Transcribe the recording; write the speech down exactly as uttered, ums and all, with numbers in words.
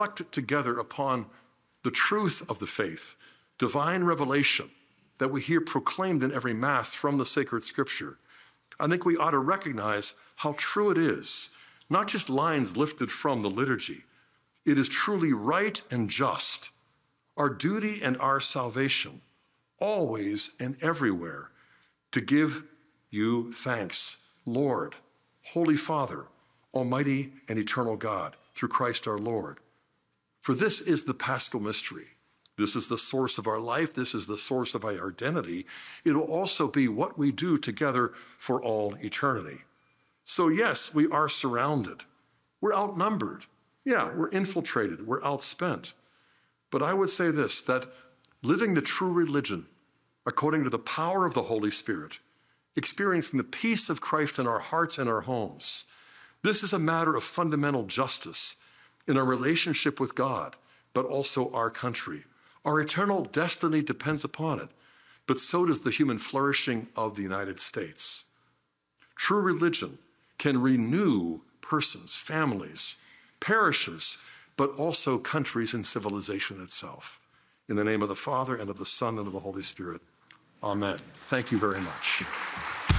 reflect together upon the truth of the faith, divine revelation that we hear proclaimed in every Mass from the sacred Scripture, I think we ought to recognize how true it is, not just lines lifted from the liturgy. It is truly right and just, our duty and our salvation, always and everywhere, to give you thanks, Lord, Holy Father, Almighty and eternal God, through Christ our Lord. For this is the Paschal mystery. This is the source of our life. This is the source of our identity. It will also be what we do together for all eternity. So yes, we are surrounded. We're outnumbered. Yeah, we're infiltrated. We're outspent. But I would say this, that living the true religion according to the power of the Holy Spirit, experiencing the peace of Christ in our hearts and our homes, this is a matter of fundamental justice in our relationship with God, but also our country. Our eternal destiny depends upon it, but so does the human flourishing of the United States. True religion can renew persons, families, parishes, but also countries and civilization itself. In the name of the Father, and of the Son, and of the Holy Spirit. Amen. Thank you very much.